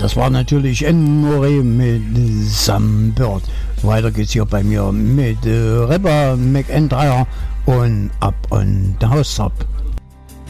das war natürlich Enmore mit Some Bird. Weiter geht's hier bei mir mit Rapper McIntyre und Up on the House Top.